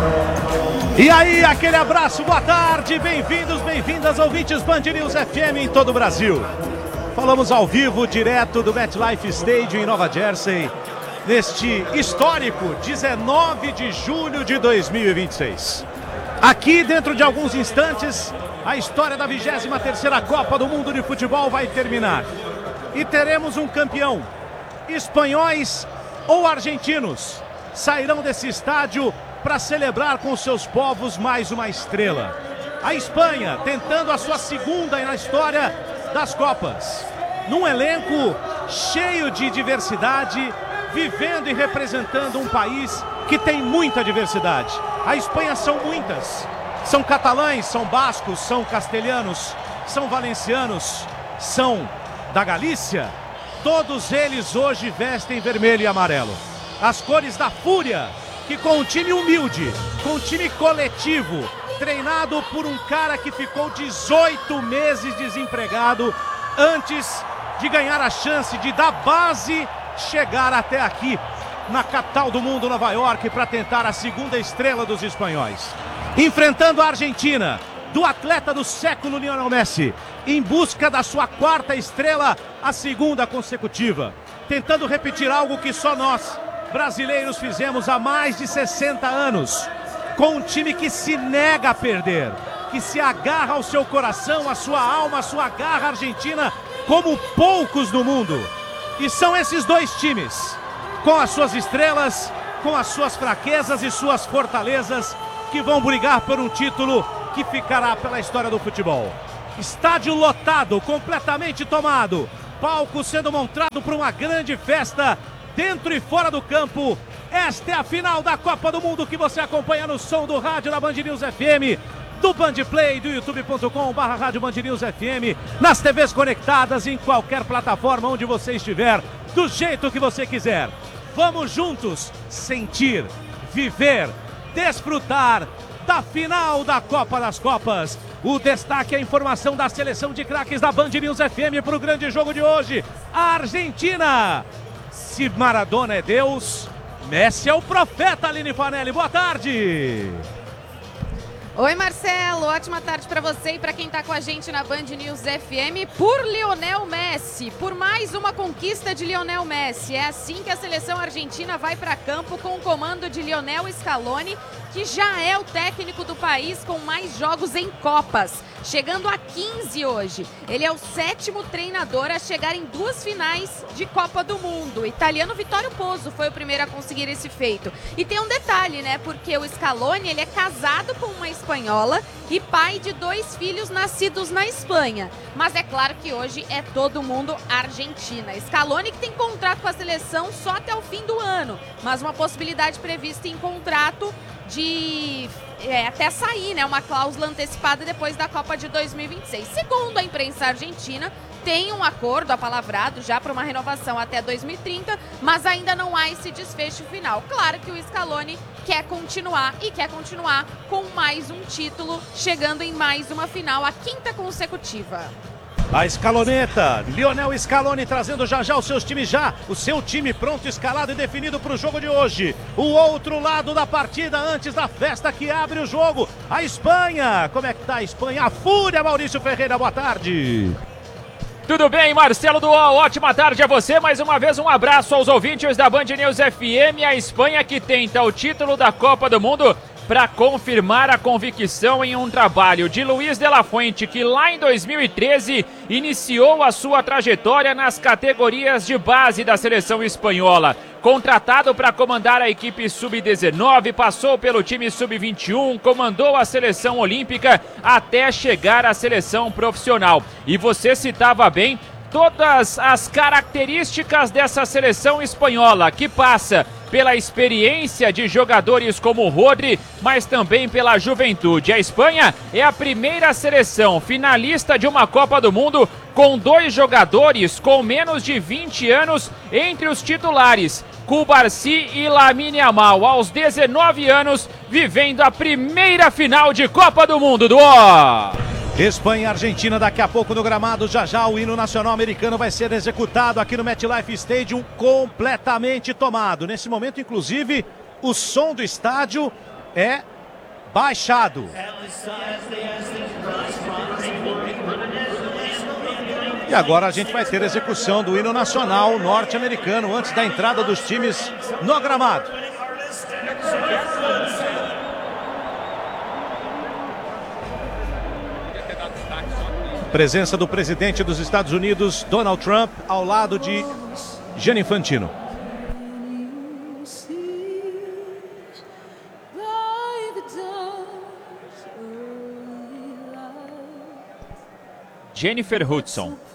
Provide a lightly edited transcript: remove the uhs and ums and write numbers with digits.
E aí, aquele abraço, boa tarde, bem-vindos, bem-vindas, ouvintes Band News FM em todo o Brasil. Falamos ao vivo, direto do MetLife Stadium em Nova Jersey, neste histórico 19 de julho de 2026. Aqui, dentro de alguns instantes, a história da 23ª Copa do Mundo de Futebol vai terminar. E teremos um campeão. Espanhóis ou argentinos sairão desse estádio para celebrar com seus povos mais uma estrela. A Espanha tentando a sua segunda na história das Copas. Num elenco cheio de diversidade, vivendo e representando um país que tem muita diversidade. A Espanha são muitas. São catalães, são bascos, são castelhanos, são valencianos, são da Galícia. Todos eles hoje vestem vermelho e amarelo. As cores da Fúria, que com um time humilde, com um time coletivo, treinado por um cara que ficou 18 meses desempregado antes de ganhar a chance de, da base, chegar até aqui, na capital do mundo, Nova York, para tentar a segunda estrela dos espanhóis. Enfrentando a Argentina, do atleta do século Lionel Messi, em busca da sua quarta estrela, a segunda consecutiva. Tentando repetir algo que só nós, brasileiros, fizemos há mais de 60 anos, com um time que se nega a perder, que se agarra ao seu coração, à sua alma, à sua garra argentina, como poucos no mundo. E são esses dois times, com as suas estrelas, com as suas fraquezas e suas fortalezas, que vão brigar por um título que ficará pela história do futebol. Estádio lotado, completamente tomado, palco sendo montado para uma grande festa, dentro e fora do campo. Esta é a final da Copa do Mundo que você acompanha no som do rádio da Band News FM, do Bandplay, do youtube.com/rádio Band News FM, nas TVs conectadas, em qualquer plataforma onde você estiver, do jeito que você quiser. Vamos juntos sentir, viver, desfrutar da final da Copa das Copas. O destaque é a informação da seleção de craques da Band News FM para o grande jogo de hoje. A Argentina. Se Maradona é Deus, Messi é o profeta, Aline Fanelli. Boa tarde. Oi, Marcelo, ótima tarde para você e para quem está com a gente na Band News FM. Por Lionel Messi, por mais uma conquista de Lionel Messi. É assim que a seleção argentina vai para campo, com o comando de Lionel Scaloni, que já é o técnico do país com mais jogos em Copas, chegando a 15 hoje. Ele é o 7º treinador a chegar em 2 finais de Copa do Mundo. O italiano Vittorio Pozzo foi o primeiro a conseguir esse feito. E tem um detalhe, né? Porque o Scaloni, ele é casado com uma espanhola e pai de 2 filhos nascidos na Espanha. Mas é claro que hoje é todo mundo Argentina. Scaloni que tem contrato com a seleção só até o fim do ano, mas uma possibilidade prevista em contrato de até sair, né, uma cláusula antecipada depois da Copa de 2026. Segundo a imprensa argentina, tem um acordo apalavrado já para uma renovação até 2030, mas ainda não há esse desfecho final. Claro que o Scaloni quer continuar e quer continuar com mais um título, chegando em mais uma final, a 5ª consecutiva. A escaloneta, Lionel Scaloni trazendo já o seu o seu time pronto, escalado e definido para o jogo de hoje. O outro lado da partida antes da festa que abre o jogo, a Espanha. Como é que tá a Espanha? A Fúria, Maurício Ferreira, boa tarde. Tudo bem, Marcelo Dual, ótima tarde a você. Mais uma vez um abraço aos ouvintes da Band News FM. A Espanha que tenta o título da Copa do Mundo para confirmar a convicção em um trabalho de Luis de la Fuente, que lá em 2013 iniciou a sua trajetória nas categorias de base da seleção espanhola. Contratado para comandar a equipe sub-19, passou pelo time sub-21, comandou a seleção olímpica até chegar à seleção profissional. E você citava bem todas as características dessa seleção espanhola, que passa pela experiência de jogadores como o Rodri, mas também pela juventude. A Espanha é a primeira seleção finalista de uma Copa do Mundo com 2 jogadores com menos de 20 anos entre os titulares, Cubarsí e Lamine Yamal, aos 19 anos, vivendo a primeira final de Copa do Mundo do Espanha e Argentina daqui a pouco no gramado. Já o hino nacional americano vai ser executado aqui no MetLife Stadium, completamente tomado. Nesse momento, inclusive, o som do estádio é baixado. E agora a gente vai ter a execução do hino nacional norte-americano antes da entrada dos times no gramado. Presença do presidente dos Estados Unidos, Donald Trump, ao lado de Gianni Infantino. Jennifer Hudson.